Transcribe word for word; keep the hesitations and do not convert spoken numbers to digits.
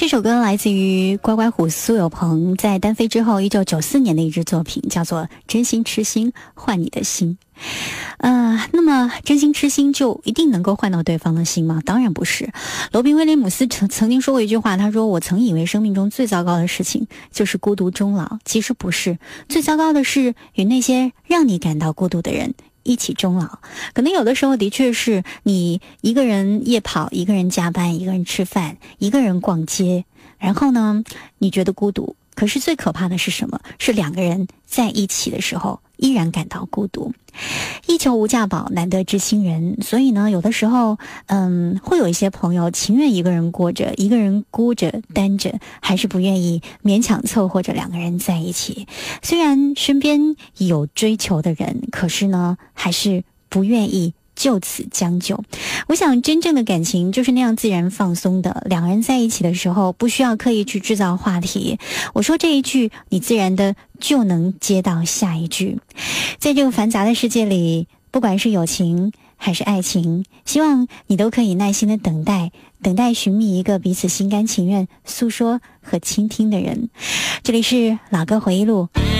这首歌来自于乖乖虎苏有朋在单飞之后一九九四年的一支作品，叫做《真心痴心换你的心》。呃，那么真心痴心就一定能够换到对方的心吗？当然不是。罗宾威廉姆斯曾曾经说过一句话，他说：“我曾以为生命中最糟糕的事情就是孤独终老，其实不是，最糟糕的是与那些让你感到孤独的人一起终老。”可能有的时候的确是你一个人夜跑，一个人加班，一个人吃饭，一个人逛街，然后呢，你觉得孤独。可是最可怕的是什么？是两个人在一起的时候依然感到孤独。一求无价宝，难得知心人。所以呢，有的时候嗯，会有一些朋友情愿一个人过着，一个人孤着单着，还是不愿意勉强凑合着两个人在一起。虽然身边有追求的人，可是呢，还是不愿意就此将就。我想真正的感情就是那样自然放松的，两个人在一起的时候不需要刻意去制造话题，我说这一句你自然的就能接到下一句。在这个繁杂的世界里，不管是友情还是爱情，希望你都可以耐心的等待，等待寻觅一个彼此心甘情愿诉说和倾听的人。这里是老歌回忆录。